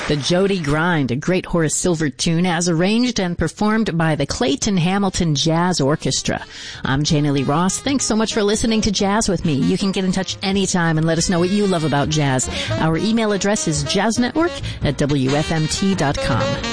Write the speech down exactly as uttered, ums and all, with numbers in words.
The Jody Grind, a great Horace Silver tune, as arranged and performed by the Clayton Hamilton Jazz Orchestra. I'm Jana Lee Ross. Thanks so much for listening to Jazz with me. You can get in touch anytime and let us know what you love about jazz. Our email address is jazznetwork at W F M T dot com.